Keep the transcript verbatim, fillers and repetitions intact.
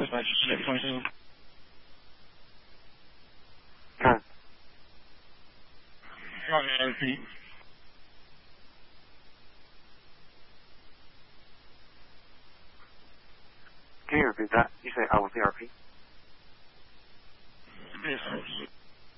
dispatch, six twenty-two. Can. Roger, repeat. Can you repeat that? You say I was the R P? Yes, sir.